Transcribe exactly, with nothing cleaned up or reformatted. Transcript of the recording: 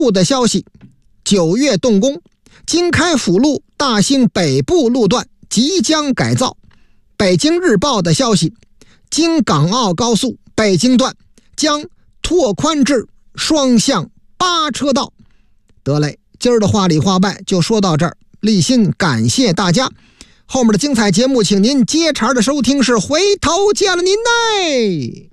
的消息，九月动工，京开辅路大兴北部路段即将改造。北京日报的消息，京港澳高速北京段将拓宽至双向八车道。得嘞，今儿的话里话外就说到这儿，立心感谢大家。后面的精彩节目请您接茬的收听，是回头见了您嘞。